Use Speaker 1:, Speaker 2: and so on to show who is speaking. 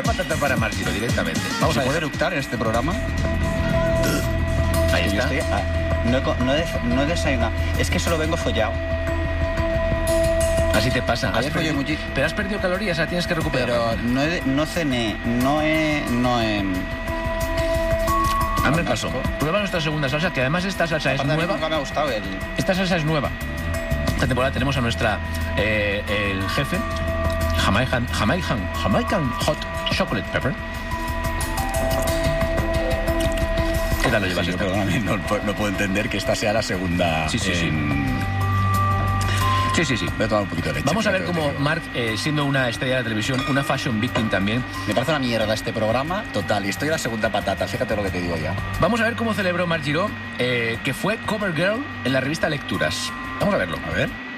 Speaker 1: patata para Margiro directamente.
Speaker 2: Vamos a poder eructar en este programa.
Speaker 1: Ahí está.
Speaker 2: No he desayunado. Es que solo vengo follado.
Speaker 1: Así te pasa.
Speaker 2: Ayer follé muchísimo.
Speaker 1: Pero has perdido calorías, la tienes que recuperar.
Speaker 2: Pero no cené, no he...
Speaker 1: Hazme caso. Prueba nuestra segunda salsa, que además esta salsa es nueva.
Speaker 2: Nunca me ha gustado
Speaker 1: Esta salsa es nueva. Esta temporada tenemos a nuestra el jefe Jamaican Hot Chocolate Pepper. ¿Qué tal lo llevas?
Speaker 2: Sí, perdóname, no puedo entender que esta sea la segunda.
Speaker 1: Sí.
Speaker 2: Voy a tomar un poquito de leche.
Speaker 1: Vamos a ver cómo Marc, siendo una estrella de la televisión, una fashion victim también.
Speaker 2: Me parece una mierda este programa, total, y estoy en la segunda patata, fíjate lo que te digo ya.
Speaker 1: Vamos a ver cómo celebró Marc Giró, que fue cover girl en la revista Lecturas. Vamos a verlo.
Speaker 2: A ver.